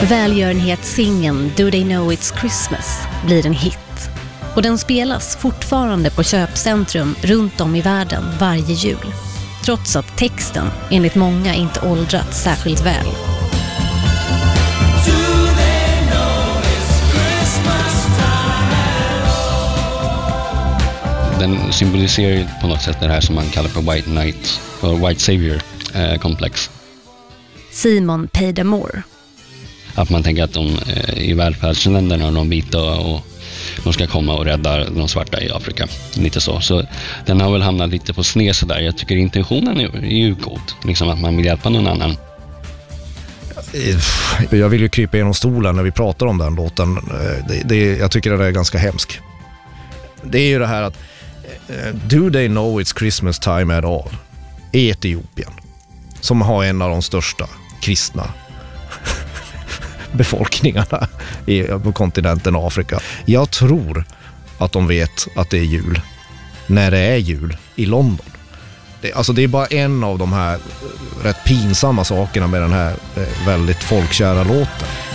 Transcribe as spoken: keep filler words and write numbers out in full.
Välgörenhetssingeln Do They Know It's Christmas blir en hit. Och den spelas fortfarande på köpcentrum runt om i världen varje jul. Trots att texten enligt många inte åldrats särskilt väl. Den symboliserar på något sätt det här som man kallar för White Knight och White Savior-komplex. Simon Peidemore. Att man tänker att de i välfärdsländerna och de vita och de ska komma och rädda de svarta i Afrika. Lite så. Så den har väl hamnat lite på sned så där. Jag tycker intentionen är ju god. Liksom att man vill hjälpa någon annan. Jag vill ju krypa igenom stolen när vi pratar om den låten. Det, det, jag tycker det är ganska hemskt. Det är ju det här att Do They Know It's Christmas Time at All i Etiopien, som har en av de största kristna befolkningarna i, på kontinenten Afrika. Jag tror att de vet att det är jul när det är jul i London. Det, alltså det är bara en av de här rätt pinsamma sakerna med den här väldigt folkkära låten.